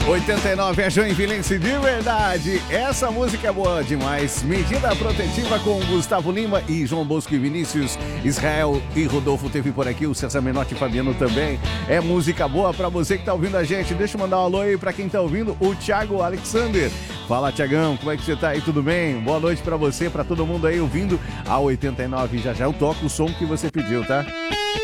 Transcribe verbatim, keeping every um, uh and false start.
oitenta e nove é Joinvilense de verdade. Essa música é boa demais. Medida protetiva com Gustavo Lima e João Bosco e Vinícius. Israel e Rodolfo teve por aqui, o César Menotti e Fabiano também. É música boa pra você que tá ouvindo a gente. Deixa eu mandar um alô aí pra quem tá ouvindo, o Thiago Alexander. Fala, Thiagão, como é que você tá aí? Tudo bem? Boa noite pra você, pra todo mundo aí ouvindo a oitenta e nove. Já já eu toco o som que você pediu, tá?